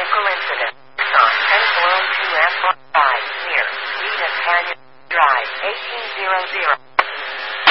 vehicle incident. On 1042 Airport Drive, near Rita Canyon Drive, 1800.